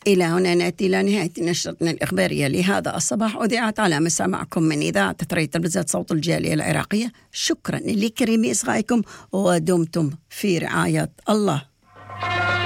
إلى هنا نأتي إلى نهاية نشرتنا الإخبارية لهذا الصباح، أذيعت على مسامعكم من إذاعة تلفزيون صوت الجالية العراقية. شكرا لكريم إصغائكم ودمتم في رعاية الله.